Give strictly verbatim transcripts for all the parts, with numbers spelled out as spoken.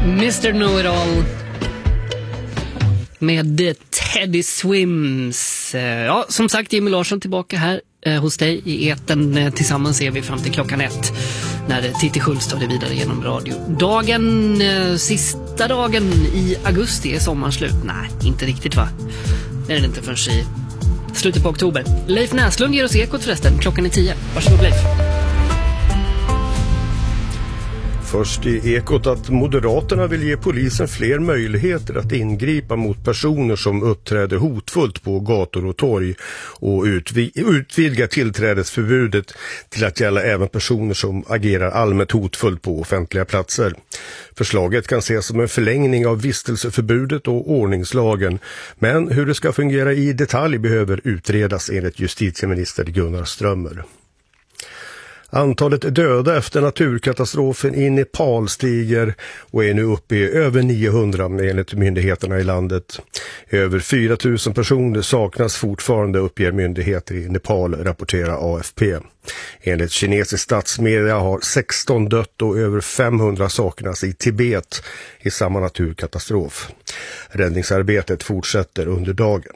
mister Know-It-All med Teddy Swims. Ja, som sagt, Jimmy Larsson tillbaka här eh, hos dig i eten. Tillsammans är vi fram till klockan ett när Titti Schultz tar det vidare genom radio. Dagen, eh, sista dagen i augusti är sommaren slut. Nej, inte riktigt va? Det är det inte förrän i slutet på oktober. Leif Näslund ger oss Ekot förresten. Klockan är tio. Varsågod Leif. Först i Ekot att Moderaterna vill ge polisen fler möjligheter att ingripa mot personer som uppträder hotfullt på gator och torg och utvidga tillträdesförbudet till att gälla även personer som agerar allmänt hotfullt på offentliga platser. Förslaget kan ses som en förlängning av vistelseförbudet och ordningslagen, men hur det ska fungera i detalj behöver utredas enligt justitieminister Gunnar Strömmer. Antalet döda efter naturkatastrofen i Nepal stiger och är nu uppe i över niohundra enligt myndigheterna i landet. Över fyra tusen personer saknas fortfarande, uppger myndigheter i Nepal, rapporterar A F P. Enligt kinesisk statsmedia har sexton dött och över femhundra saknas i Tibet i samma naturkatastrof. Räddningsarbetet fortsätter under dagen.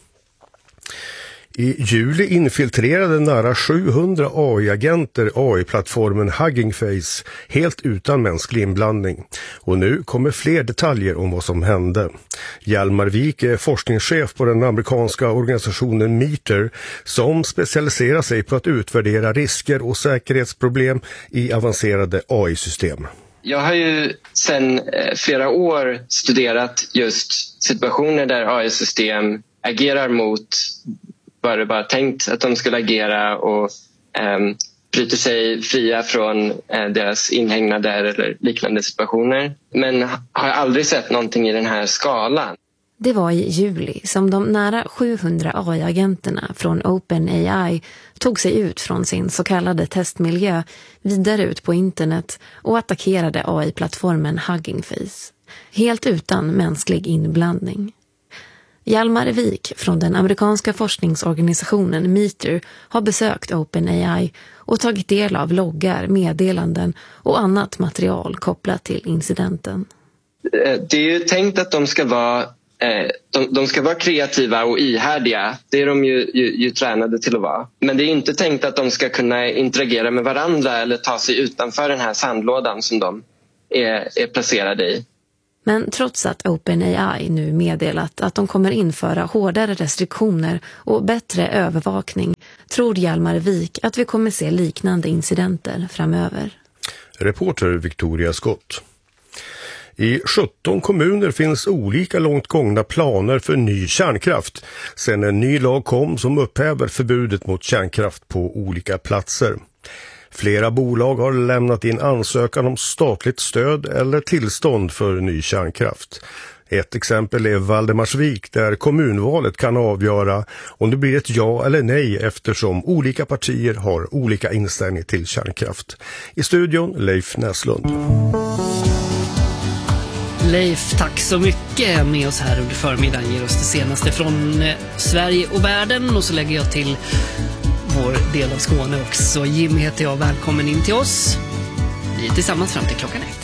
I juli infiltrerade nära sjuhundra A I-agenter A I-plattformen Hugging Face helt utan mänsklig inblandning. Och nu kommer fler detaljer om vad som hände. Hjalmar Wik är forskningschef på den amerikanska organisationen Meter som specialiserar sig på att utvärdera risker och säkerhetsproblem i avancerade A I-system. Jag har ju sedan flera år studerat just situationer där A I-system agerar mot vad det bara tänkt att de skulle agera och um, bryter sig fria från uh, deras inhägnader eller liknande situationer. Men har aldrig sett någonting i den här skalan. Det var i juli som de nära sjuhundra A I-agenterna från OpenAI tog sig ut från sin så kallade testmiljö vidare ut på internet och attackerade A I-plattformen Hugging Face. Helt utan mänsklig inblandning. Hjalmar Wik från den amerikanska forskningsorganisationen Meter har besökt OpenAI och tagit del av loggar, meddelanden och annat material kopplat till incidenten. Det är ju tänkt att de ska vara, de, de ska vara kreativa och ihärdiga. Det är de ju, ju, ju tränade till att vara. Men det är inte tänkt att de ska kunna interagera med varandra eller ta sig utanför den här sandlådan som de är, är placerade i. Men trots att OpenAI nu meddelat att de kommer införa hårdare restriktioner och bättre övervakning tror Hjalmar Wik att vi kommer se liknande incidenter framöver. Reporter Victoria Scott. I sjutton kommuner finns olika långt gångna planer för ny kärnkraft sedan en ny lag kom som upphäver förbudet mot kärnkraft på olika platser. Flera bolag har lämnat in ansökan om statligt stöd eller tillstånd för ny kärnkraft. Ett exempel är Valdemarsvik där kommunvalet kan avgöra om det blir ett ja eller nej eftersom olika partier har olika inställning till kärnkraft. I studion Leif Näslund. Leif, tack så mycket med oss här under förmiddagen. Ger oss det senaste från eh, Sverige och världen och så lägger jag till vår del av Skåne också. Jimmy heter jag, välkommen in till oss. Vi är tillsammans fram till klockan ett.